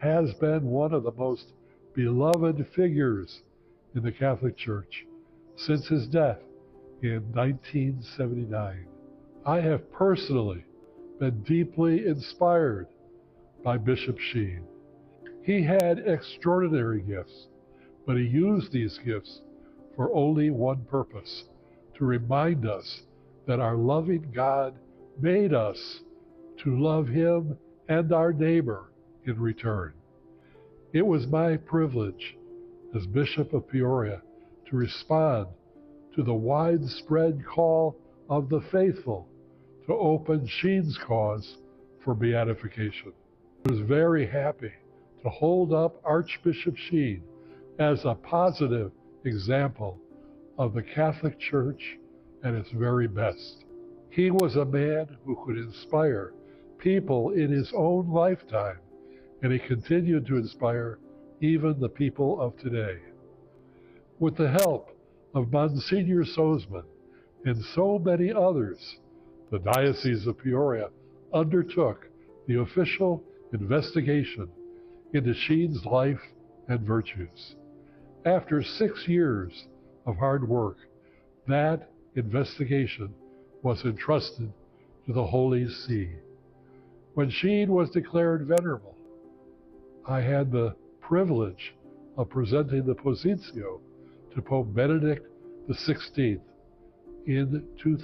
has been one of the most beloved figures in the Catholic Church since his death in 1979. I have personally been deeply inspired by Bishop Sheen. He had extraordinary gifts, but he used these gifts for only one purpose: to remind us that our loving God made us to love Him and our neighbor in return. It was my privilege as Bishop of Peoria to respond to the widespread call of the faithful to open Sheen's cause for beatification. I was very happy to hold up Archbishop Sheen as a positive example of the Catholic Church at its very best. He was a man who could inspire people in his own lifetime, and he continued to inspire even the people of today. With the help of Monsignor Soseman and so many others, the Diocese of Peoria undertook the official investigation into Sheen's life and virtues. After 6 years of hard work, that investigation was entrusted to the Holy See. When Sheen was declared venerable, I had the privilege of presenting the Positio to Pope Benedict XVI in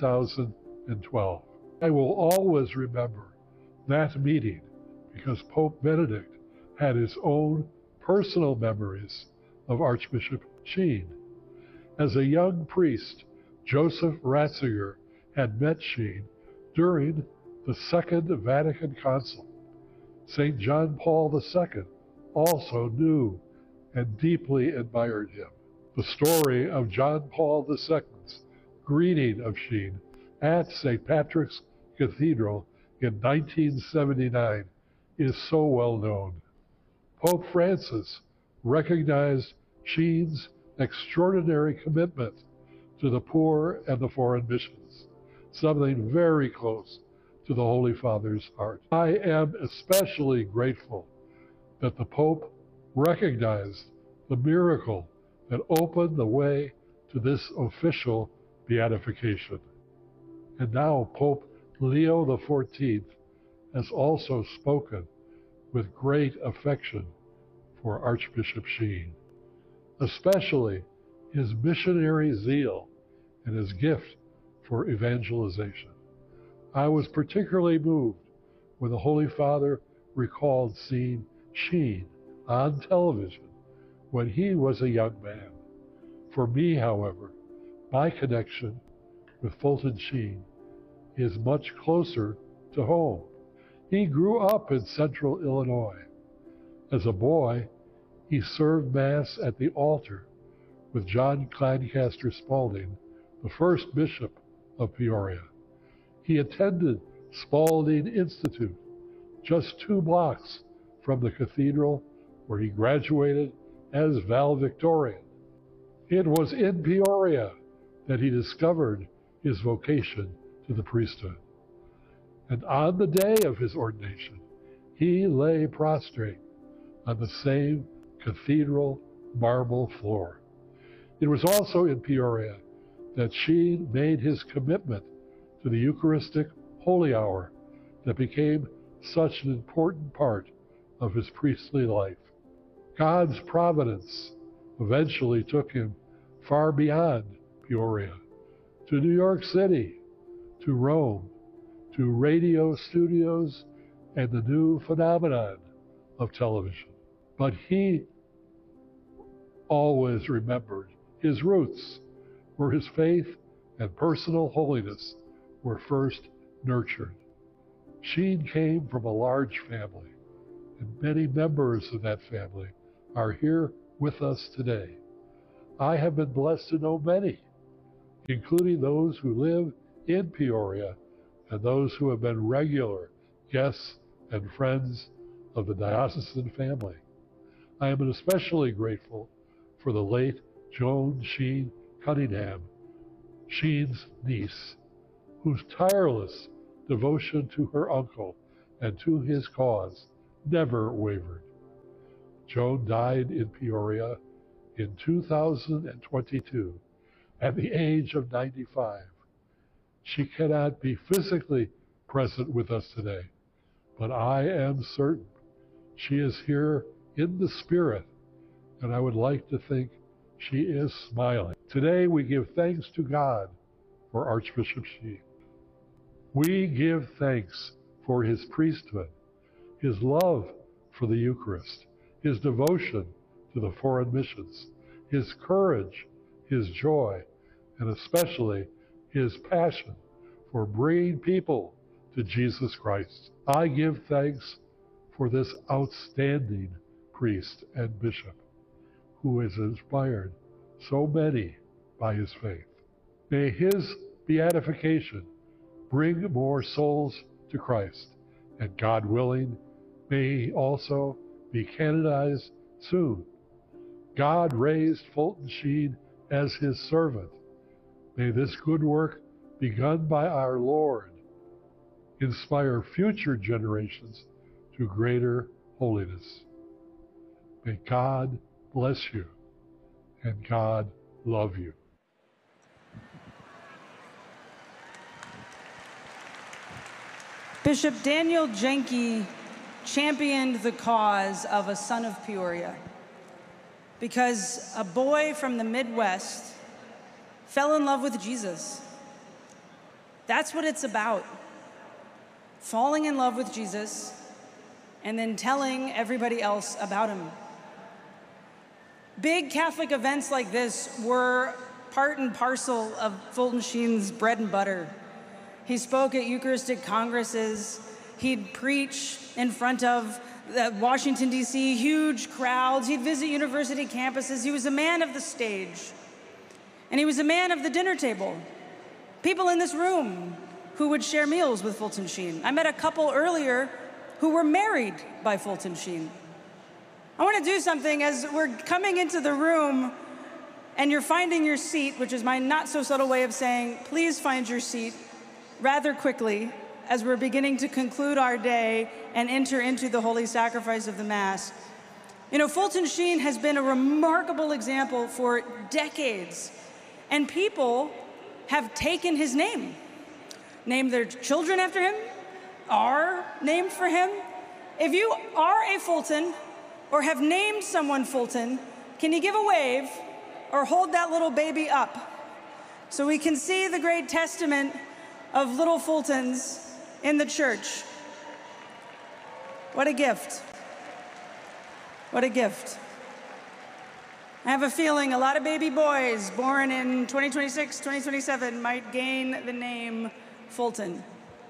2012. I will always remember that meeting because Pope Benedict had his own personal memories of Archbishop Sheen. As a young priest, Joseph Ratzinger had met Sheen during the Second Vatican Council. St. John Paul II also knew and deeply admired him. The story of John Paul II's greeting of Sheen at St. Patrick's Cathedral in 1979 is so well known. Pope Francis recognized Sheen's extraordinary commitment to the poor and the foreign missions, something very close to the Holy Father's heart. I am especially grateful that the Pope recognized the miracle that opened the way to this official beatification. And now Pope Leo XIV has also spoken with great affection for Archbishop Sheen, especially his missionary zeal and his gift for evangelization. I was particularly moved when the Holy Father recalled seeing Sheen on television when he was a young man. For me, however, my connection with Fulton Sheen is much closer to home. He grew up in central Illinois. As a boy, he served Mass at the altar with John Clancaster Spalding, the first bishop of Peoria. He attended Spalding Institute, just 2 blocks from the cathedral where he graduated as valedictorian. It was in Peoria that he discovered his vocation to the priesthood. And on the day of his ordination, he lay prostrate on the same cathedral marble floor. It was also in Peoria that Sheen made his commitment to the Eucharistic Holy Hour that became such an important part of his priestly life. God's providence eventually took him far beyond Peoria, to New York City, to Rome, to radio studios, and the new phenomenon of television. But he always remembered his roots, where his faith and personal holiness were first nurtured. Sheen came from a large family, and many members of that family are here with us today. I have been blessed to know many, including those who live in Peoria and those who have been regular guests and friends of the diocesan family. I am especially grateful for the late Joan Sheen Cunningham, Sheen's niece, whose tireless devotion to her uncle and to his cause never wavered. Joan died in Peoria in 2022 at the age of 95. She cannot be physically present with us today, but I am certain she is here in the spirit, and I would like to think she is smiling. Today we give thanks to God for Archbishop Sheen. We give thanks for his priesthood, his love for the Eucharist, his devotion to the foreign missions, his courage, his joy, and especially his passion for bringing people to Jesus Christ. I give thanks for this outstanding priest and bishop who has inspired so many by his faith. May his beatification bring more souls to Christ, and God willing, may he also be canonized soon. God raised Fulton Sheen as his servant. May this good work begun by our Lord inspire future generations to greater holiness. May God bless you and God love you. Bishop Daniel Jenke championed the cause of a son of Peoria because a boy from the Midwest fell in love with Jesus. That's what it's about. Falling in love with Jesus and then telling everybody else about him. Big Catholic events like this were part and parcel of Fulton Sheen's bread and butter. He spoke at Eucharistic congresses. He'd preach in front of Washington, D.C., huge crowds. He'd visit university campuses. He was a man of the stage. And he was a man of the dinner table. People in this room who would share meals with Fulton Sheen. I met a couple earlier who were married by Fulton Sheen. I want to do something as we're coming into the room and you're finding your seat, which is my not so subtle way of saying, please find your seat rather quickly as we're beginning to conclude our day and enter into the holy sacrifice of the Mass. You know, Fulton Sheen has been a remarkable example for decades, and people have taken his name, named their children after him, are named for him. If you are a Fulton or have named someone Fulton, can you give a wave or hold that little baby up so we can see the great testament of little Fultons in the church? What a gift. What a gift. I have a feeling a lot of baby boys born in 2026, 2027 might gain the name Fulton.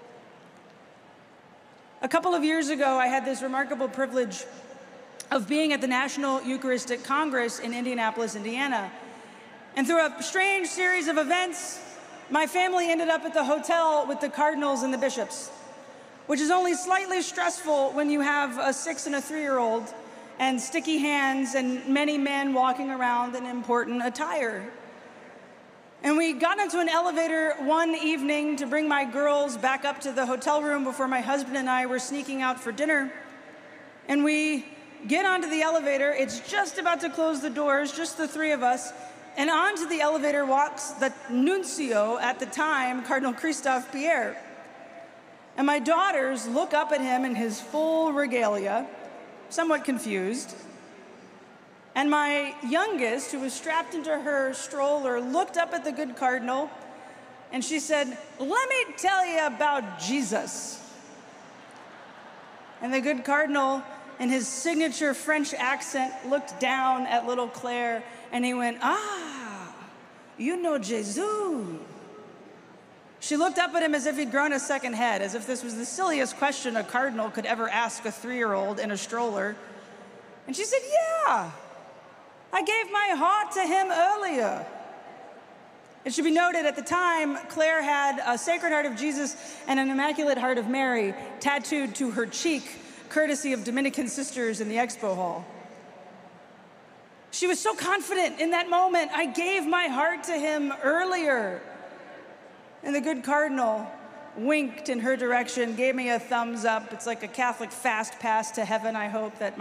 A couple of years ago, I had this remarkable privilege of being at the National Eucharistic Congress in Indianapolis, Indiana. And through a strange series of events, my family ended up at the hotel with the cardinals and the bishops, which is only slightly stressful when you have a 6- and 3-year-old and sticky hands and many men walking around in important attire. And we got into an elevator one evening to bring my girls back up to the hotel room before my husband and I were sneaking out for dinner. And we get onto the elevator. It's just about to close the doors, just the three of us. And onto the elevator walks the nuncio at the time, Cardinal Christophe Pierre. And my daughters look up at him in his full regalia, somewhat confused. And my youngest, who was strapped into her stroller, looked up at the good cardinal, and she said, "Let me tell you about Jesus." And the good cardinal, in his signature French accent, looked down at little Claire, and he went, "Ah, you know Jesus." She looked up at him as if he'd grown a second head, as if this was the silliest question a cardinal could ever ask a 3-year-old in a stroller. And she said, "Yeah, I gave my heart to him earlier." It should be noted at the time, Claire had a Sacred Heart of Jesus and an Immaculate Heart of Mary tattooed to her cheek, courtesy of Dominican sisters in the expo hall. She was so confident in that moment. "I gave my heart to him earlier." And the good cardinal winked in her direction, gave me a thumbs up. It's like a Catholic fast pass to heaven, I hope, that